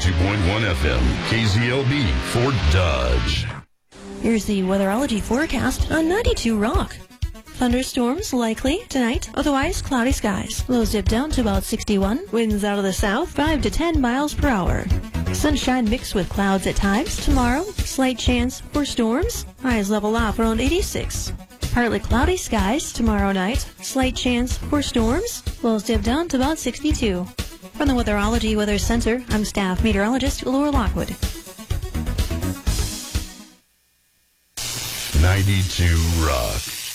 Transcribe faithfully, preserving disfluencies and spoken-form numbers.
ninety-two point one F M, K Z L B, Fort Dodge. Here's the weatherology forecast on ninety-two Rock. Thunderstorms likely tonight, otherwise cloudy skies. Lows dip down to about sixty-one. Winds out of the south, five to ten miles per hour. Sunshine mixed with clouds at times. Tomorrow, slight chance for storms. Highs level off around eighty-six. Partly cloudy skies tomorrow night. Slight chance for storms. Lows dip down to about sixty-two. From the Weatherology Weather Center, I'm staff meteorologist Laura Lockwood. ninety-two Rock.